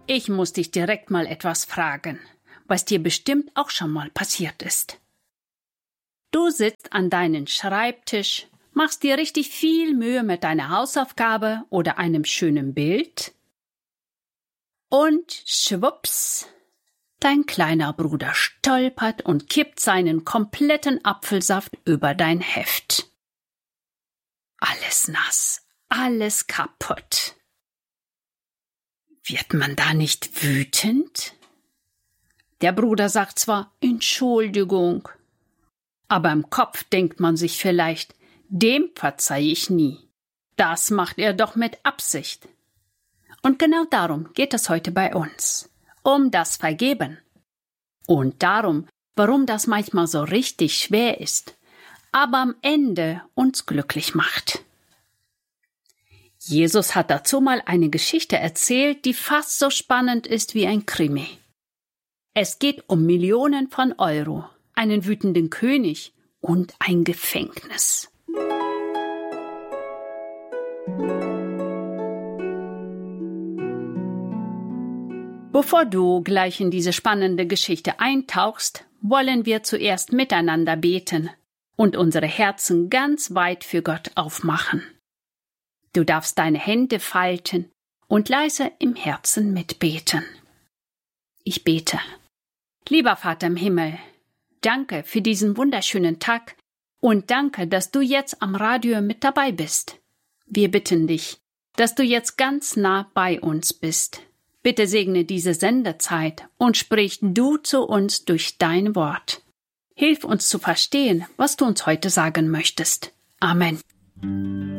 Ich muss dich direkt mal etwas fragen, was dir bestimmt auch schon mal passiert ist. Du sitzt an deinem Schreibtisch, machst dir richtig viel Mühe mit deiner Hausaufgabe oder einem schönen Bild und schwupps, dein kleiner Bruder stolpert und kippt seinen kompletten Apfelsaft über dein Heft. Alles nass, alles kaputt. Wird man da nicht wütend? Der Bruder sagt zwar Entschuldigung, aber im Kopf denkt man sich vielleicht, dem verzeihe ich nie. Das macht er doch mit Absicht. Und genau darum geht es heute bei uns. Um das Vergeben. Und darum, warum das manchmal so richtig schwer ist, aber am Ende uns glücklich macht. Jesus hat dazu mal eine Geschichte erzählt, die fast so spannend ist wie ein Krimi. Es geht um Millionen von Euro, einen wütenden König und ein Gefängnis. Bevor du gleich in diese spannende Geschichte eintauchst, wollen wir zuerst miteinander beten und unsere Herzen ganz weit für Gott aufmachen. Du darfst deine Hände falten und leise im Herzen mitbeten. Ich bete. Lieber Vater im Himmel, danke für diesen wunderschönen Tag und danke, dass du jetzt am Radio mit dabei bist. Wir bitten dich, dass du jetzt ganz nah bei uns bist. Bitte segne diese Sendezeit und sprich du zu uns durch dein Wort. Hilf uns zu verstehen, was du uns heute sagen möchtest. Amen.